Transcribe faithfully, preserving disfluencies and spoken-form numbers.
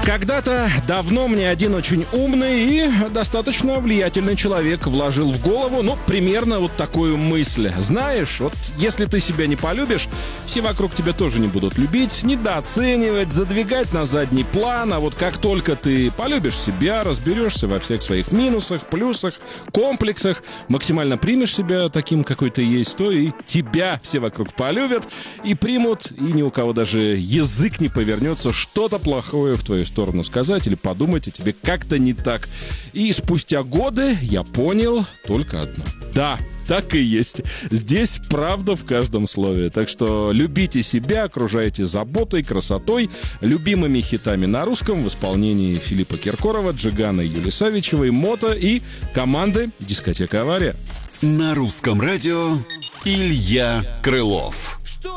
Когда-то давно мне один очень умный и достаточно влиятельный человек вложил в голову, ну, примерно вот такую мысль. Знаешь, вот если ты себя не полюбишь, все вокруг тебя тоже не будут любить, недооценивать, задвигать на задний план. А вот как только ты полюбишь себя, разберешься во всех своих минусах, плюсах, комплексах, максимально примешь себя таким, какой ты есть, то и тебя все вокруг полюбят и примут, и ни у кого даже язык не повернется что-то плохое в твою сторону. сторону сказать или подумать о тебе как-то не так. И спустя годы я понял только одно. Да, так и есть. Здесь правда в каждом слове. Так что любите себя, окружайте заботой, красотой, любимыми хитами на русском в исполнении Филиппа Киркорова, Джигана Юлисавичевой, Мото и команды «Дискотека Авария». На русском радио Илья Крылов. Что